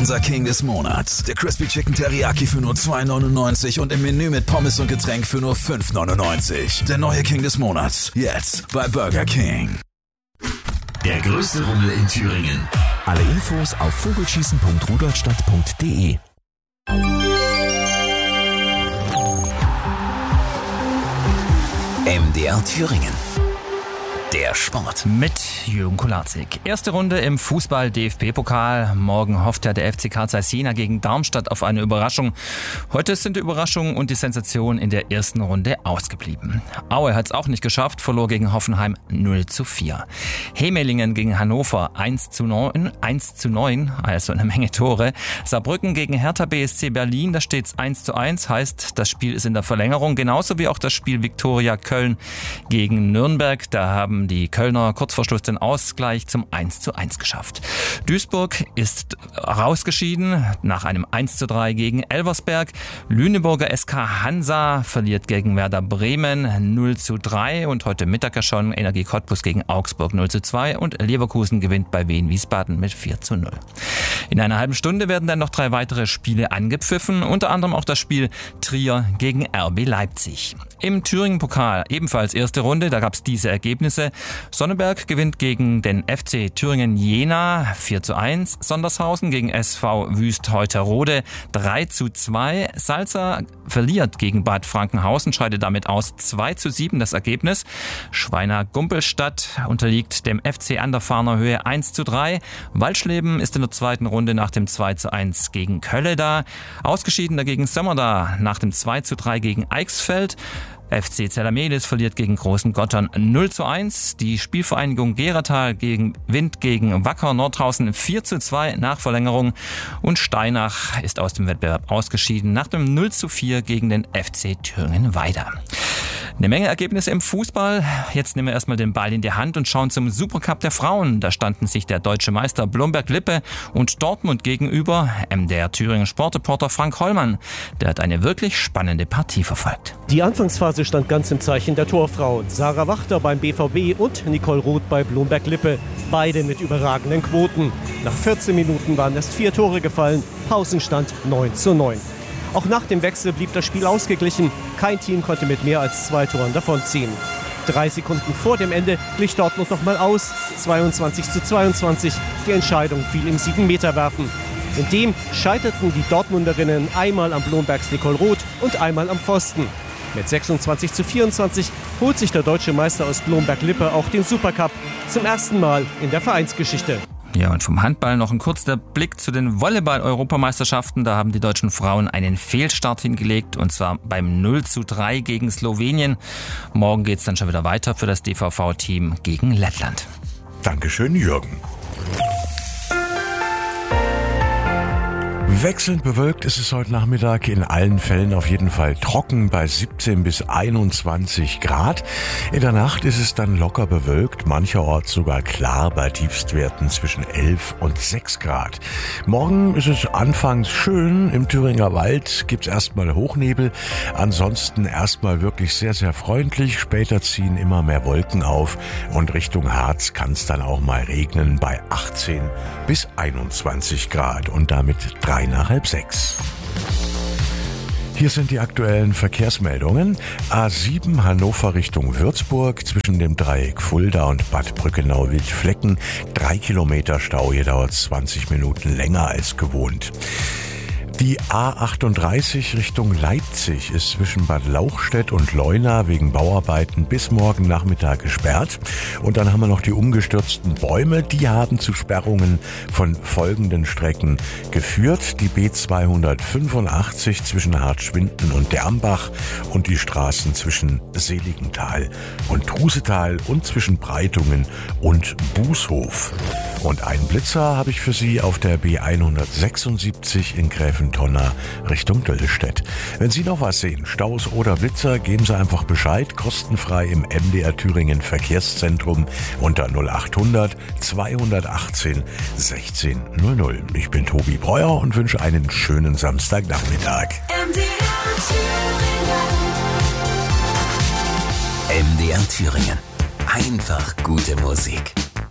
Unser King des Monats. Der Crispy Chicken Teriyaki für nur $2,99 und im Menü mit Pommes und Getränk für nur $5,99. Der neue King des Monats. Jetzt bei Burger King. Der größte Rummel in Thüringen. Alle Infos auf vogelschießen.rudolstadt.de. MDR Thüringen. Der Sport. Mit Jürgen Kularzig. Erste Runde im Fußball-DFB-Pokal. Morgen hofft ja der FC Carl Zeiss Jena gegen Darmstadt auf eine Überraschung. Heute sind die Überraschungen und die Sensation in der ersten Runde ausgeblieben. Aue hat es auch nicht geschafft, verlor gegen Hoffenheim 0:4. Hemelingen gegen Hannover 1:9, also eine Menge Tore. Saarbrücken gegen Hertha BSC Berlin, da steht es 1:1, heißt, das Spiel ist in der Verlängerung. Genauso wie auch das Spiel Viktoria Köln gegen Nürnberg. Da haben die Kölner kurz vor Schluss den Ausgleich zum 1:1 geschafft. Duisburg ist rausgeschieden nach einem 1:3 gegen Elversberg. Lüneburger SK Hansa verliert gegen Werder Bremen 0:3 und heute Mittag ja schon Energie Cottbus gegen Augsburg 0:2 und Leverkusen gewinnt bei Wien Wiesbaden mit 4:0. In einer halben Stunde werden dann noch 3 weitere Spiele angepfiffen, unter anderem auch das Spiel Trier gegen RB Leipzig. Im Thüringen-Pokal ebenfalls erste Runde, da gab es diese Ergebnisse. Sonneberg gewinnt gegen den FC Thüringen Jena 4:1. Sondershausen gegen SV Wüst Heuterode 3:2. Salza verliert gegen Bad Frankenhausen, scheidet damit aus 2:7 das Ergebnis. Schweiner-Gumpelstadt unterliegt dem FC an der Farner Höhe 1:3. Waldschleben ist in der zweiten Runde nach dem 2:1 gegen Kölleda. Ausgeschieden dagegen Sömmerda nach dem 2:3 gegen Eichsfeld. FC Zellermelis verliert gegen Großen Gottern 0:1. Die Spielvereinigung Geratal gewinnt gegen Wacker Nordhausen 4:2 nach Verlängerung. Und Steinach ist aus dem Wettbewerb ausgeschieden nach dem 0:4 gegen den FC Thüringen Weida. Eine Menge Ergebnisse im Fußball. Jetzt nehmen wir erstmal den Ball in die Hand und schauen zum Supercup der Frauen. Da standen sich der deutsche Meister Blomberg-Lippe und Dortmund gegenüber. MDR Thüringen Sportreporter Frank Hollmann, der hat eine wirklich spannende Partie verfolgt. Die Anfangsphase stand ganz im Zeichen der Torfrauen. Sarah Wachter beim BVB und Nicole Roth bei Blomberg-Lippe. Beide mit überragenden Quoten. Nach 14 Minuten waren erst 4 Tore gefallen. Pausenstand 9:9. Auch nach dem Wechsel blieb das Spiel ausgeglichen. Kein Team konnte mit mehr als 2 Toren davonziehen. 3 Sekunden vor dem Ende glich Dortmund nochmal aus. 22:22. Die Entscheidung fiel im 7-Meter-Werfen. In dem scheiterten die Dortmunderinnen einmal am Blombergs Nicole Roth und einmal am Pfosten. Mit 26:24 holt sich der deutsche Meister aus Blomberg-Lippe auch den Supercup. Zum ersten Mal in der Vereinsgeschichte. Ja, und vom Handball noch ein kurzer Blick zu den Volleyball-Europameisterschaften. Da haben die deutschen Frauen einen Fehlstart hingelegt, und zwar beim 0:3 gegen Slowenien. Morgen geht's dann schon wieder weiter für das DVV-Team gegen Lettland. Dankeschön, Jürgen. Wechselnd bewölkt ist es heute Nachmittag, in allen Fällen auf jeden Fall trocken bei 17 bis 21 Grad. In der Nacht ist es dann locker bewölkt, mancherorts sogar klar bei Tiefstwerten zwischen 11 und 6 Grad. Morgen ist es anfangs schön, im Thüringer Wald gibt's erstmal Hochnebel, ansonsten erstmal wirklich sehr, sehr freundlich. Später ziehen immer mehr Wolken auf und Richtung Harz kann es dann auch mal regnen bei 18 bis 21 Grad und damit 3 nach halb 6. Hier sind die aktuellen Verkehrsmeldungen. A7 Hannover Richtung Würzburg zwischen dem Dreieck Fulda und Bad Brückenau-Wildflecken. 3 Kilometer Stau, hier dauert es 20 Minuten länger als gewohnt. Die A38 Richtung Leipzig ist zwischen Bad Lauchstädt und Leuna wegen Bauarbeiten bis morgen Nachmittag gesperrt. Und dann haben wir noch die umgestürzten Bäume. Die haben zu Sperrungen von folgenden Strecken geführt. Die B285 zwischen Hartschwinden und Dermbach und die Straßen zwischen Seligenthal und Trusetal und zwischen Breitungen und Bußhof. Und einen Blitzer habe ich für Sie auf der B176 in Gräfentonna Richtung Döllestedt. Wenn Sie noch was sehen, Staus oder Blitzer, geben Sie einfach Bescheid, kostenfrei im MDR Thüringen Verkehrszentrum unter 0800 218 1600. Ich bin Tobi Breuer und wünsche einen schönen Samstagnachmittag. MDR Thüringen. Einfach gute Musik.